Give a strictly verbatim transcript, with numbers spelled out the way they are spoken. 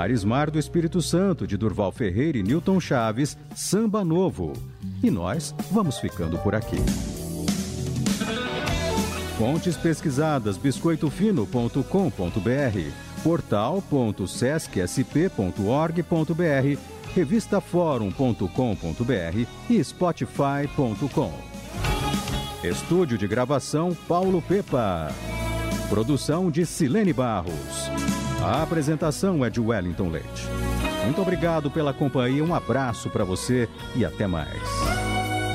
Arismar do Espírito Santo, de Durval Ferreira e Newton Chaves, Samba Novo. E nós vamos ficando por aqui. Fontes pesquisadas, biscoito fino ponto com ponto br, portal ponto sesc s p ponto org ponto br, revista fórum ponto com ponto br e spotify ponto com. Estúdio de gravação Paulo Pepa. Produção de Silene Barros. A apresentação é de Wellington Leite. Muito obrigado pela companhia, um abraço para você e até mais.